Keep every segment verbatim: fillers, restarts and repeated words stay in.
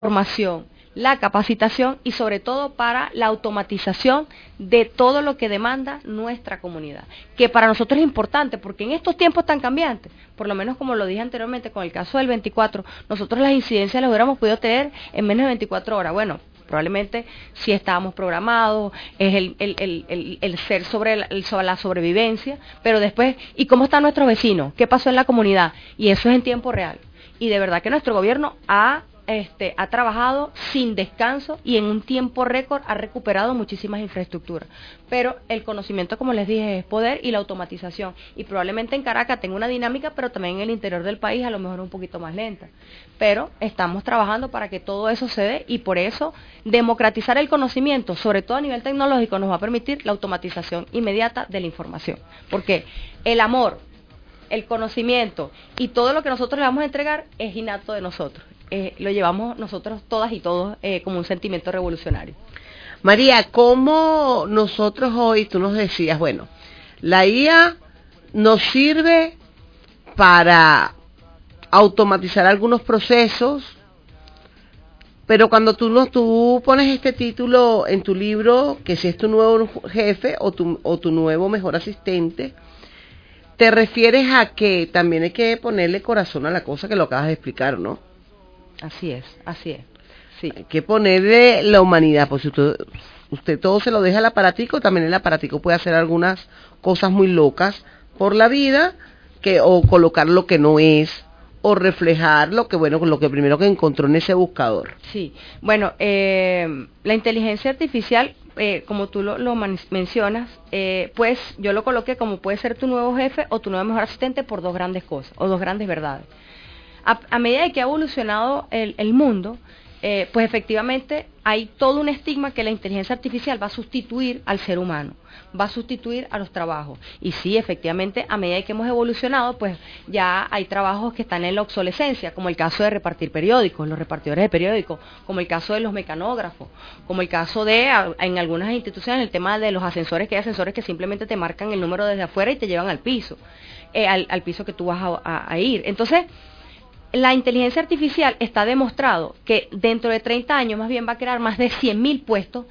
formación, la capacitación y sobre todo para la automatización de todo lo que demanda nuestra comunidad, que para nosotros es importante porque en estos tiempos tan cambiantes, por lo menos como lo dije anteriormente con el caso del veinticuatro, nosotros las incidencias las hubiéramos podido tener en menos de veinticuatro horas. Bueno, probablemente sí estábamos programados, es el, el, el, el, el ser sobre la, el, sobre la sobrevivencia, pero después, ¿y cómo están nuestros vecinos? ¿Qué pasó en la comunidad? Y eso es en tiempo real. Y de verdad que nuestro gobierno ha Este, ha trabajado sin descanso y en un tiempo récord ha recuperado muchísimas infraestructuras. Pero el conocimiento, como les dije, es poder y la automatización. Y probablemente en Caracas tenga una dinámica, pero también en el interior del país a lo mejor un poquito más lenta. Pero estamos trabajando para que todo eso se dé y por eso democratizar el conocimiento, sobre todo a nivel tecnológico, nos va a permitir la automatización inmediata de la información. Porque el amor, el conocimiento y todo lo que nosotros le vamos a entregar es innato de nosotros. Eh, lo llevamos nosotros todas y todos eh, como un sentimiento revolucionario. María, ¿cómo nosotros hoy, tú nos decías, bueno, la I A nos sirve para automatizar algunos procesos, pero cuando tú, no, tú pones este título en tu libro, que si es tu nuevo jefe o tu, o tu nuevo mejor asistente, te refieres a que también hay que ponerle corazón a la cosa que lo acabas de explicar, ¿no? Así es, así es. Sí. Hay que ponerle la humanidad, pues si usted, usted todo se lo deja al aparatico, también el aparatico puede hacer algunas cosas muy locas por la vida, que o colocar lo que no es, o reflejar lo que, bueno, lo que primero que encontró en ese buscador. Sí, bueno, eh, la inteligencia artificial, eh, como tú lo, lo man- mencionas, eh, pues yo lo coloqué como puede ser tu nuevo jefe o tu nuevo mejor asistente por dos grandes cosas, o dos grandes verdades. A, a medida que ha evolucionado el, el mundo, eh, pues efectivamente hay todo un estigma que la inteligencia artificial va a sustituir al ser humano, va a sustituir a los trabajos. Y sí, efectivamente, a medida que hemos evolucionado, pues ya hay trabajos que están en la obsolescencia, como el caso de repartir periódicos, los repartidores de periódicos, como el caso de los mecanógrafos, como el caso de, en algunas instituciones, el tema de los ascensores, que hay ascensores que simplemente te marcan el número desde afuera y te llevan al piso, eh, al, al piso que tú vas a, a, a ir. Entonces, la inteligencia artificial está demostrado que dentro de treinta años más bien va a crear más de cien mil puestos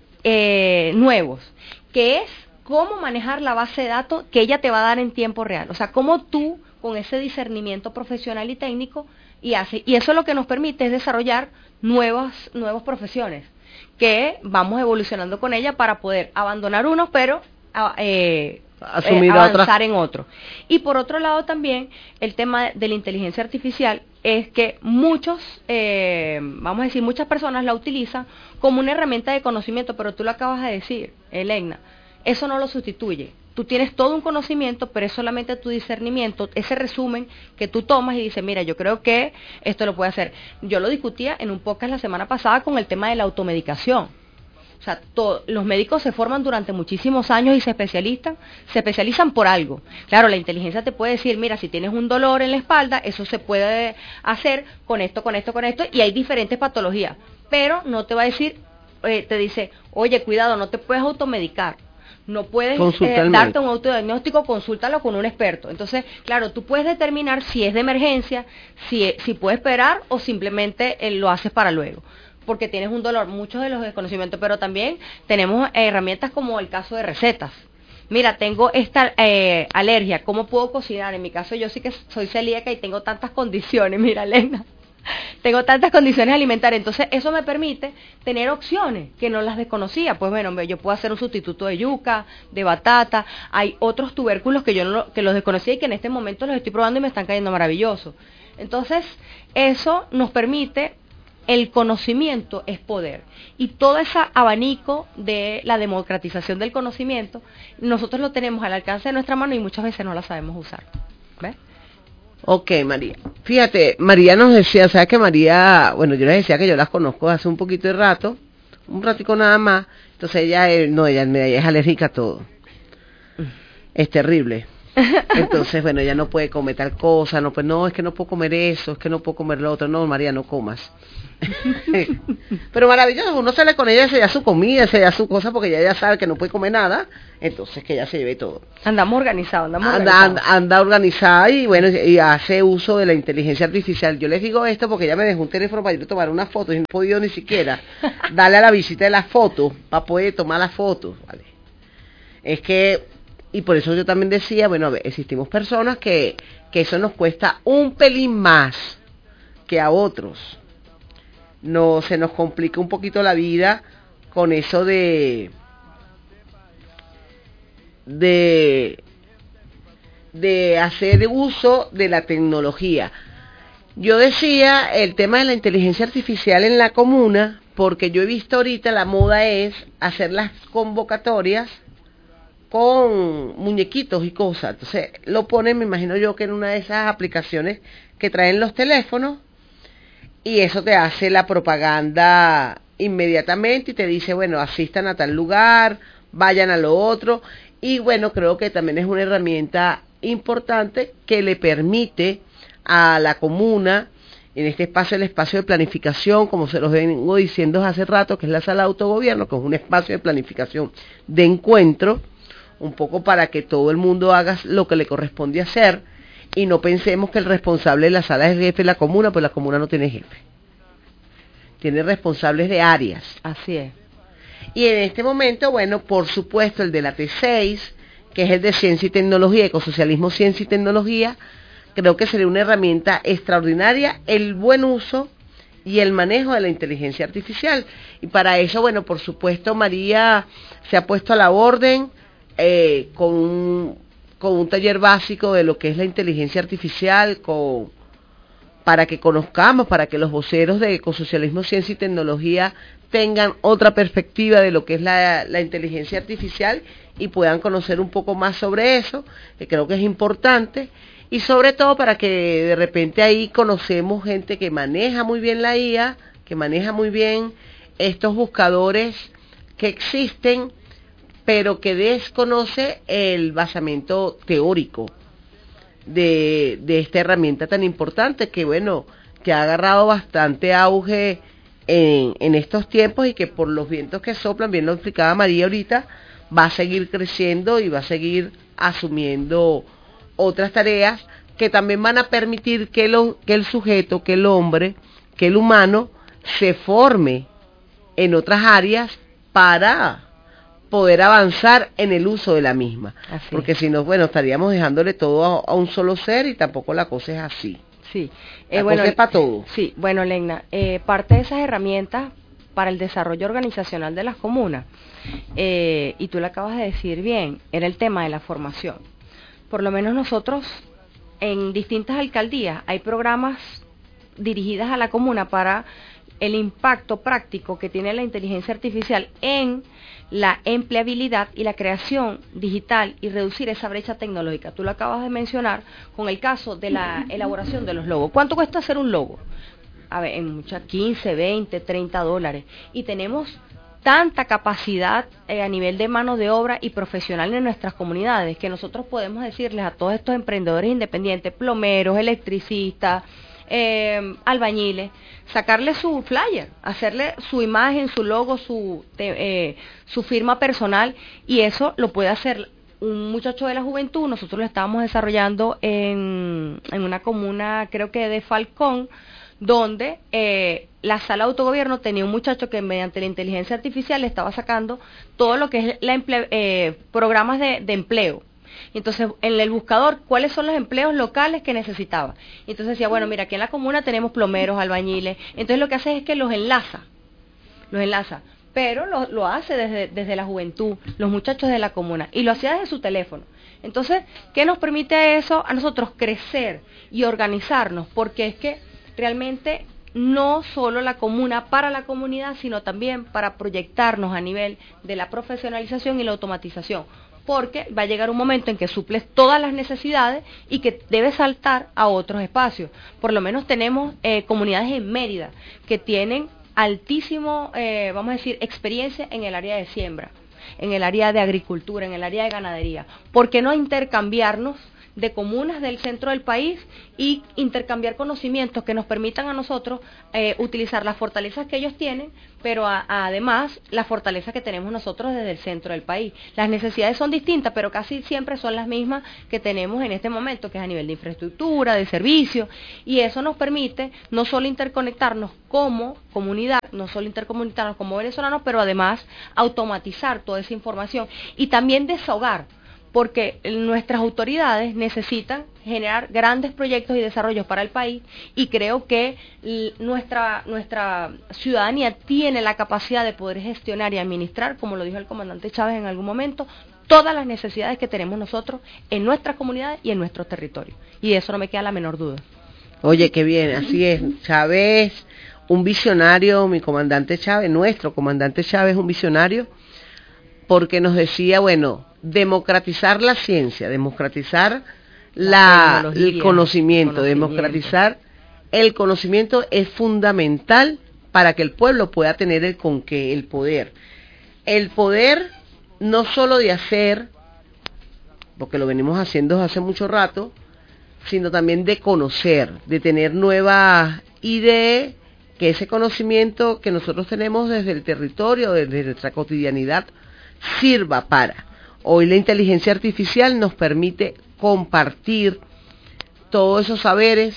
eh, nuevos, que es cómo manejar la base de datos que ella te va a dar en tiempo real. O sea, cómo tú, con ese discernimiento profesional y técnico, y hace, y eso lo que nos permite es desarrollar nuevas, nuevas profesiones, que vamos evolucionando con ella para poder abandonar unos, pero eh, Asumir eh, avanzar otra. en otro. Y por otro lado también, el tema de la inteligencia artificial es que muchos, eh, vamos a decir, muchas personas la utilizan como una herramienta de conocimiento, pero tú lo acabas de decir, Elena, eso no lo sustituye. Tú tienes todo un conocimiento, pero es solamente tu discernimiento, ese resumen que tú tomas y dices, mira, yo creo que esto lo puede hacer. Yo lo discutía en un podcast la semana pasada con el tema de la automedicación. O sea, to, los médicos se forman durante muchísimos años y se especializan, se especializan por algo. Claro, la inteligencia te puede decir, mira, si tienes un dolor en la espalda, eso se puede hacer con esto, con esto, con esto, y hay diferentes patologías. Pero no te va a decir, eh, te dice, oye, cuidado, no te puedes automedicar. No puedes eh, darte un autodiagnóstico, consúltalo con un experto. Entonces, claro, tú puedes determinar si es de emergencia, si, si puedes esperar o simplemente eh, lo haces para luego, porque tienes un dolor, muchos de los desconocimientos, pero también tenemos eh, herramientas como el caso de recetas. Mira, tengo esta eh, alergia, ¿cómo puedo cocinar? En mi caso yo sí que soy celíaca y tengo tantas condiciones, mira, Elena, tengo tantas condiciones alimentarias, entonces eso me permite tener opciones que no las desconocía. Pues bueno, yo puedo hacer un sustituto de yuca, de batata, hay otros tubérculos que yo no, que los desconocía y que en este momento los estoy probando y me están cayendo maravillosos. Entonces, eso nos permite. El conocimiento es poder y todo ese abanico de la democratización del conocimiento nosotros lo tenemos al alcance de nuestra mano y muchas veces no la sabemos usar. ¿Ves? Ok, María. Fíjate, María nos decía, o sea que María, bueno, yo les decía que yo las conozco hace un poquito de rato, un ratico nada más, entonces ella, eh, no, ella, ella es alérgica a todo. Es terrible. Entonces, bueno, ella no puede comer tal cosa, no, pues no, es que no puedo comer eso, es que no puedo comer lo otro. No, María, no comas. Pero maravilloso, uno sale con ella, se da su comida, se da su cosa, porque ella ya sabe que no puede comer nada, entonces que ella se lleve todo. Andamos organizados, andamos anda, organizados. Anda, anda organizada y bueno, y hace uso de la inteligencia artificial. Yo les digo esto porque ella me dejó un teléfono para yo tomar unas fotos y no he podido ni siquiera darle a la visita de las fotos para poder tomar las fotos, ¿vale? Es que, y por eso yo también decía, bueno, a ver, existimos personas que, que eso nos cuesta un pelín más que a otros. No, se nos complica un poquito la vida con eso de de de hacer uso de la tecnología. Yo decía el tema de la inteligencia artificial en la comuna, porque yo he visto ahorita la moda es hacer las convocatorias con muñequitos y cosas. Entonces lo ponen, me imagino yo, que en una de esas aplicaciones que traen los teléfonos, y eso te hace la propaganda inmediatamente y te dice, bueno, asistan a tal lugar, vayan a lo otro. Y bueno, creo que también es una herramienta importante que le permite a la comuna, en este espacio, el espacio de planificación, como se los vengo diciendo hace rato, que es la sala de autogobierno, que es un espacio de planificación de encuentro, un poco para que todo el mundo haga lo que le corresponde hacer, y no pensemos que el responsable de la sala es el jefe de la comuna, pues la comuna no tiene jefe. Tiene responsables de áreas. Así es. Y en este momento, bueno, por supuesto, el de la T seis, que es el de Ciencia y Tecnología, Ecosocialismo, Ciencia y Tecnología, creo que sería una herramienta extraordinaria, el buen uso y el manejo de la inteligencia artificial. Y para eso, bueno, por supuesto, María se ha puesto a la orden eh, con un... con un taller básico de lo que es la inteligencia artificial, con, para que conozcamos, para que los voceros de Ecosocialismo, Ciencia y Tecnología tengan otra perspectiva de lo que es la, la inteligencia artificial y puedan conocer un poco más sobre eso, que creo que es importante, y sobre todo para que de repente ahí conocemos gente que maneja muy bien la I A, que maneja muy bien estos buscadores que existen, pero que desconoce el basamento teórico de, de esta herramienta tan importante que, bueno, que ha agarrado bastante auge en, en estos tiempos y que por los vientos que soplan, bien lo explicaba María ahorita, va a seguir creciendo y va a seguir asumiendo otras tareas que también van a permitir que, lo, que el sujeto, que el hombre, que el humano se forme en otras áreas para poder avanzar en el uso de la misma. Así porque es. Si no, bueno, estaríamos dejándole todo a, a un solo ser y tampoco la cosa es así. Sí. La eh, bueno, cosa es para todo. Sí, bueno, Legna, eh, parte de esas herramientas para el desarrollo organizacional de las comunas, eh, y tú lo acabas de decir bien, era el tema de la formación. Por lo menos nosotros, en distintas alcaldías, hay programas dirigidas a la comuna para el impacto práctico que tiene la inteligencia artificial en la empleabilidad y la creación digital y reducir esa brecha tecnológica. Tú lo acabas de mencionar con el caso de la elaboración de los logos. ¿Cuánto cuesta hacer un logo? A ver, en muchas, quince, veinte, treinta dólares. Y tenemos tanta capacidad eh, a nivel de mano de obra y profesional en nuestras comunidades que nosotros podemos decirles a todos estos emprendedores independientes, plomeros, electricistas, Eh, albañiles, sacarle su flyer, hacerle su imagen, su logo, su, eh, su firma personal, y eso lo puede hacer un muchacho de la juventud. Nosotros lo estábamos desarrollando en, en una comuna, creo que de Falcón, donde eh, la sala de autogobierno tenía un muchacho que mediante la inteligencia artificial le estaba sacando todo lo que es la emple eh, programas de, de empleo. Y entonces, en el buscador, ¿cuáles son los empleos locales que necesitaba? Y entonces decía, bueno, mira, aquí en la comuna tenemos plomeros, albañiles. Entonces lo que hace es que los enlaza, los enlaza. Pero lo, lo hace desde, desde la juventud, los muchachos de la comuna, y lo hacía desde su teléfono. Entonces, ¿qué nos permite eso? A nosotros crecer y organizarnos, porque es que realmente no solo la comuna para la comunidad, sino también para proyectarnos a nivel de la profesionalización y la automatización. Porque va a llegar un momento en que suples todas las necesidades y que debes saltar a otros espacios. Por lo menos tenemos eh, comunidades en Mérida que tienen altísimo, eh, vamos a decir, experiencia en el área de siembra. en el área de agricultura, en el área de ganadería. ¿Por qué no intercambiarnos de comunas del centro del país y intercambiar conocimientos que nos permitan a nosotros eh, utilizar las fortalezas que ellos tienen, pero a, a además las fortalezas que tenemos nosotros desde el centro del país? Las necesidades son distintas, pero casi siempre son las mismas que tenemos en este momento, que es a nivel de infraestructura, de servicios, y eso nos permite no solo interconectarnos como comunidad, no solo intercomunicarnos como venezolanos, pero además automatizar toda esa información y también desahogar, porque nuestras autoridades necesitan generar grandes proyectos y desarrollos para el país, y creo que nuestra, nuestra ciudadanía tiene la capacidad de poder gestionar y administrar, como lo dijo el comandante Chávez en algún momento, todas las necesidades que tenemos nosotros en nuestras comunidades y en nuestros territorios, y de eso no me queda la menor duda. Oye, qué bien, así es. Chávez, un visionario, mi comandante Chávez, nuestro comandante Chávez, un visionario, porque nos decía, bueno, democratizar la ciencia, democratizar la, la el conocimiento, conocimiento, democratizar el conocimiento es fundamental para que el pueblo pueda tener el con qué, el poder. El poder no solo de hacer, porque lo venimos haciendo desde hace mucho rato, sino también de conocer, de tener nuevas ideas, que ese conocimiento que nosotros tenemos desde el territorio, desde nuestra cotidianidad, sirva para. Hoy la inteligencia artificial nos permite compartir todos esos saberes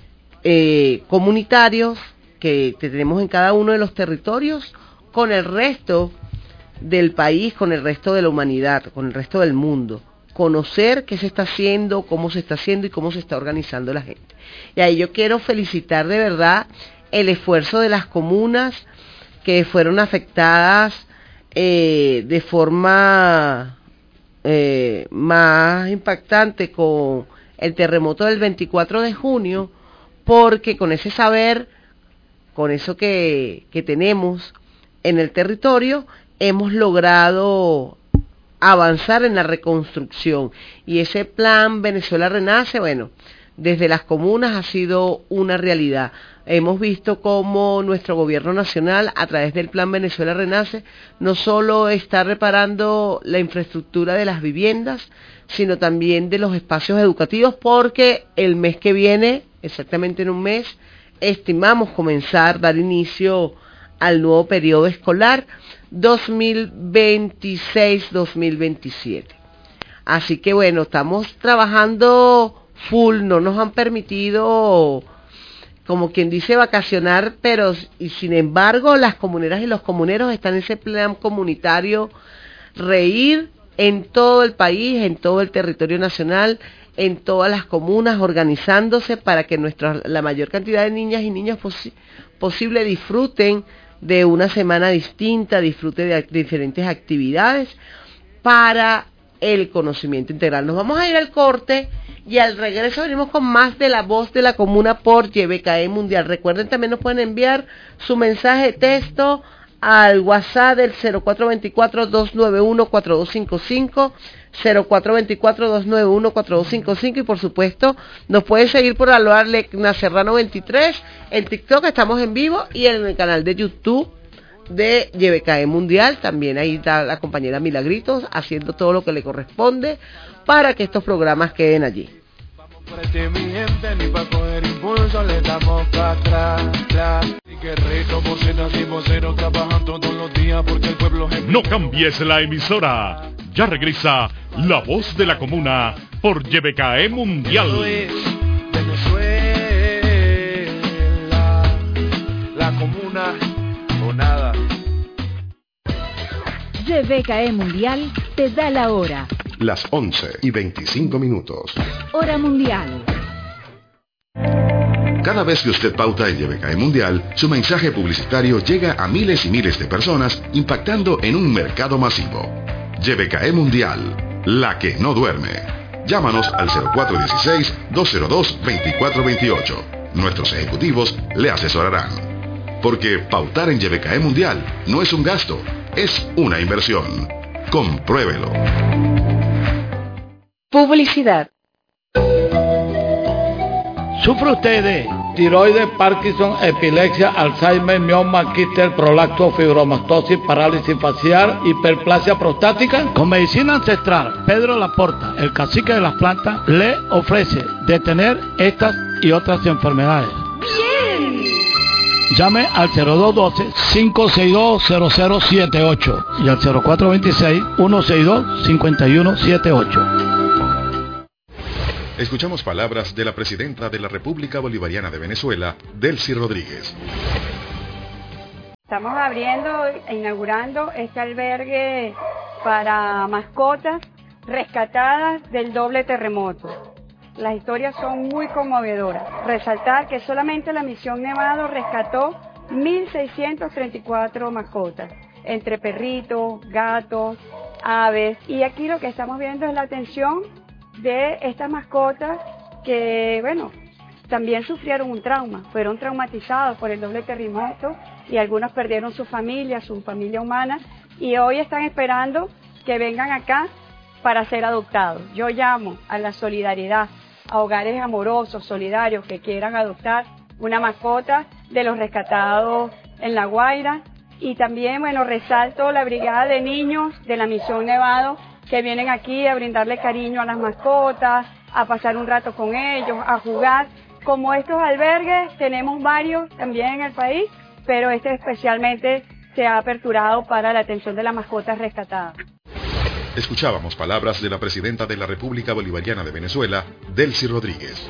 eh, comunitarios que tenemos en cada uno de los territorios con el resto del país, con el resto de la humanidad, con el resto del mundo. Conocer qué se está haciendo, cómo se está haciendo y cómo se está organizando la gente. Y ahí yo quiero felicitar de verdad el esfuerzo de las comunas que fueron afectadas eh, de forma eh, más impactante con el terremoto del veinticuatro de junio, porque con ese saber, con eso que, que tenemos en el territorio, hemos logrado avanzar en la reconstrucción. Y ese plan Venezuela Renace, bueno, desde las comunas ha sido una realidad. Hemos visto cómo nuestro gobierno nacional, a través del plan Venezuela Renace, no solo está reparando la infraestructura de las viviendas, sino también de los espacios educativos, porque el mes que viene, exactamente en un mes, estimamos comenzar, dar inicio al nuevo periodo escolar dos mil veintiséis dos mil veintisiete. Así que bueno, estamos trabajando full, no nos han permitido, como quien dice, vacacionar, pero y sin embargo las comuneras y los comuneros están en ese plan comunitario, reír en todo el país, en todo el territorio nacional, en todas las comunas, organizándose para que nuestra, la mayor cantidad de niñas y niños posi- posible disfruten de una semana distinta, disfruten de diferentes actividades para el conocimiento integral. Nos vamos a ir al corte y al regreso venimos con más de La Voz de la Comuna por Y B K E Mundial. Recuerden, también nos pueden enviar su mensaje de texto al WhatsApp del cero cuatro dos cuatro, dos nueve uno, cuatro dos cinco cinco, cero cuatro dos cuatro, dos nueve uno, cuatro dos cinco cinco, y por supuesto nos pueden seguir por Aloar Lecna Serrano veintitrés, en TikTok estamos en vivo, y en el canal de YouTube de Y B K E Mundial, también ahí está la compañera Milagritos haciendo todo lo que le corresponde para que estos programas queden allí. No cambies la emisora, ya regresa La Voz de la Comuna por Y B K E Mundial. Venezuela, la comuna o nada. Y B K E Mundial te da la hora. Las once y veinticinco minutos. Hora mundial. Cada vez que usted pauta en Y B K E Mundial, su mensaje publicitario llega a miles y miles de personas, impactando en un mercado masivo. Y B K E Mundial, la que no duerme. Llámanos al cero cuatro uno seis, dos cero dos, dos cuatro dos ocho. Nuestros ejecutivos le asesorarán. Porque pautar en Y B K E Mundial no es un gasto, es una inversión. Compruébelo. Publicidad. ¿Sufre usted de tiroides, Parkinson, epilepsia, Alzheimer, mioma, quistes, prolapso, fibromastosis, parálisis facial, hiperplasia prostática. Con medicina ancestral, Pedro Laporta, el cacique de las plantas, le ofrece detener estas y otras enfermedades. ¡Bien! Llame al cero dos uno dos, cinco seis dos, cero cero siete ocho y al cero cuatro dos seis, uno seis dos, cinco uno siete ocho. Escuchamos palabras de la presidenta de la República Bolivariana de Venezuela, Delcy Rodríguez. Estamos abriendo e inaugurando este albergue para mascotas rescatadas del doble terremoto. Las historias son muy conmovedoras. Resaltar que solamente la Misión Nevado rescató mil seiscientas treinta y cuatro mascotas, entre perritos, gatos, aves. Y aquí lo que estamos viendo es la atención de estas mascotas que, bueno, también sufrieron un trauma, fueron traumatizados por el doble terremoto y algunos perdieron su familia, su familia humana, y hoy están esperando que vengan acá para ser adoptados. Yo llamo a la solidaridad, a hogares amorosos, solidarios, que quieran adoptar una mascota de los rescatados en La Guaira. Y también, bueno, resalto la brigada de niños de la Misión Nevado, que vienen aquí a brindarle cariño a las mascotas, a pasar un rato con ellos, a jugar. Como estos albergues, tenemos varios también en el país, pero este especialmente se ha aperturado para la atención de las mascotas rescatadas. Escuchábamos palabras de la presidenta de la República Bolivariana de Venezuela, Delcy Rodríguez.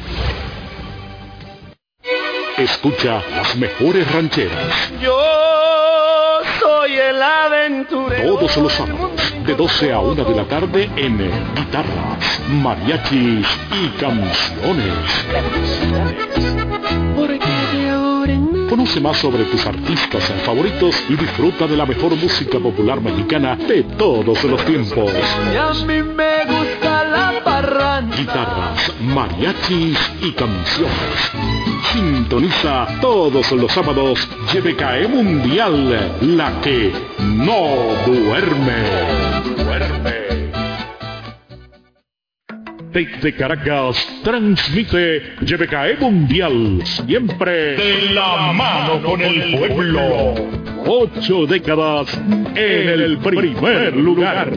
Escucha las mejores rancheras. Yo soy el aventurero. Todos los sábados, de doce a una de la tarde, en guitarras, mariachis y canciones. Conoce más sobre tus artistas favoritos y disfruta de la mejor música popular mexicana de todos los tiempos. Y a mí me gusta la parranda. Guitarras, mariachis y canciones. Sintoniza todos los sábados Y B K E Mundial, la que no duerme. Duerme. Desde Caracas transmite Y B K E Mundial, siempre de la mano con el pueblo. Ocho décadas en el primer lugar.